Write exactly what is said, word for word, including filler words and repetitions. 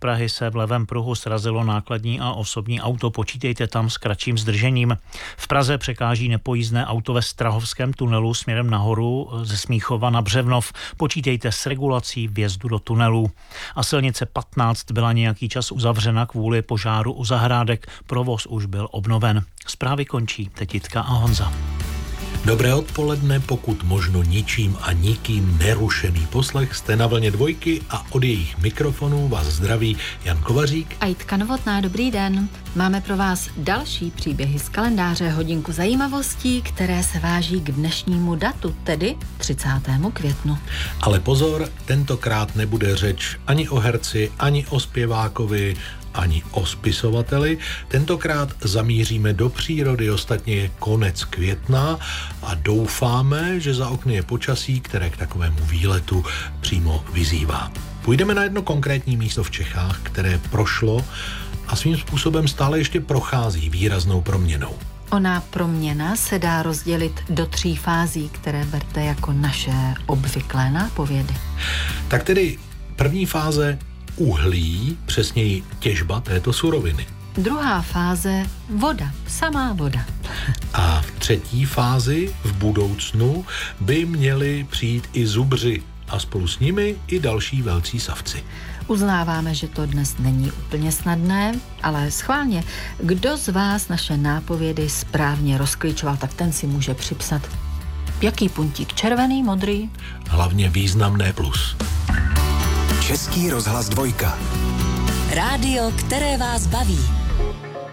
Prahy se v levém pruhu srazilo nákladní a osobní auto. Počítejte tam s kratším zdržením. V Praze překáží nepojízdné auto ve Strahovském tunelu směrem nahoru ze Smíchova na Břevnov. Počítejte s regulací vjezdu do tunelů. A silnice patnáct byla nějaký čas uzavřena kvůli požáru u zahrádek. Provoz už byl obnoven. Zprávy končí. Teď Jitka a Honza. Dobré odpoledne, pokud možno ničím a nikým nerušený poslech, jste na vlně dvojky a od jejich mikrofonů vás zdraví Jan Kovařík a Jitka Novotná. Dobrý den. Máme pro vás další příběhy z kalendáře, hodinku zajímavostí, které se váží k dnešnímu datu, tedy třicátému květnu. Ale pozor, tentokrát nebude řeč ani o herci, ani o zpěvákovi, ani o spisovateli. Tentokrát zamíříme do přírody, ostatně je konec května a doufáme, že za okny je počasí, které k takovému výletu přímo vyzývá. Půjdeme na jedno konkrétní místo v Čechách, které prošlo a svým způsobem stále ještě prochází výraznou proměnou. Ona proměna se dá rozdělit do tří fází, které berte jako naše obvyklé nápovědy. Tak tedy první fáze uhlí, přesněji těžba této suroviny. Druhá fáze voda, samá voda. A v třetí fázi v budoucnu by měli přijít i zubři a spolu s nimi i další velcí savci. Uznáváme, že to dnes není úplně snadné, ale schválně, kdo z vás naše nápovědy správně rozklíčoval, tak ten si může připsat jaký puntík, červený, modrý? Hlavně významné plus. Český rozhlas dvojka. Rádio, které vás baví.